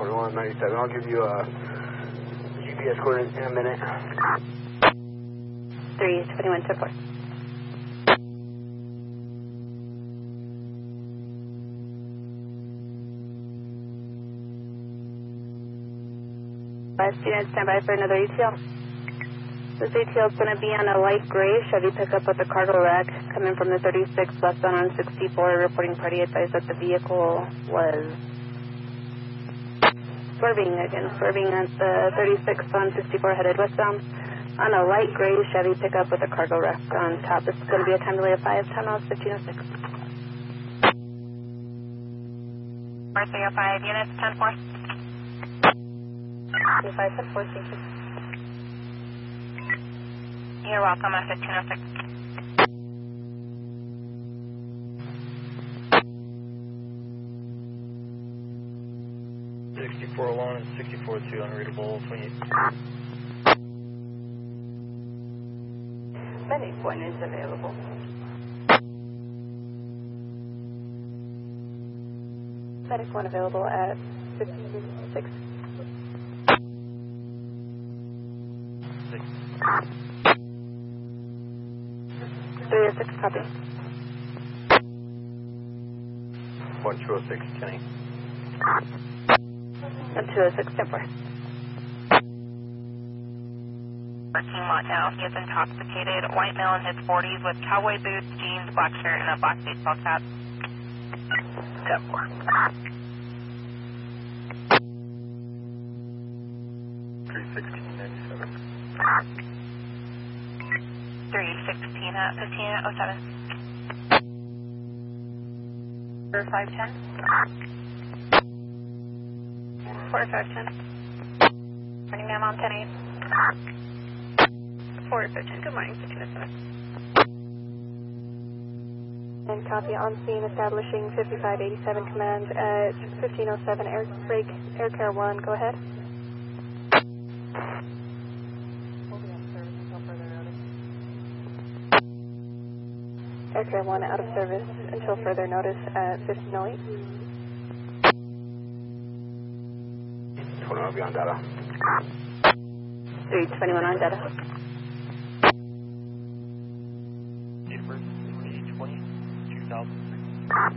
2197. I'll give you a GPS coordinate in a minute. 32124. Students, stand by for another ETL. This ETL is going to be on a light gray Chevy pickup with a cargo rack coming from the 36 westbound on 64. Reporting party advised that the vehicle was swerving at the 36 on 64 headed westbound on a light gray Chevy pickup with a cargo rack on top. This is going to be a time delay of 5, 10 miles, 1506. North 305 units, 10-4. 5-4, thank you. You're welcome, at 1506. $64.1 and $64.2 unreadable 28. Medic 1 is available. Medic 1 available at 1506. 306, copy. 1206, 10. 206, 10-4. King Montana, he is intoxicated, white male in his 40s with cowboy boots, jeans, black shirt, and a black baseball cap. 10-4. 316.97. 316 at 1507. 4510. 4510. Morning, ma'am, on 10-8. 4510. Good morning, 1507. And copy on scene establishing 5587 command at 1507 Air Care 1. Go ahead. Air Care 1 out of service until further notice at 1508. 21 on data. 321 on data.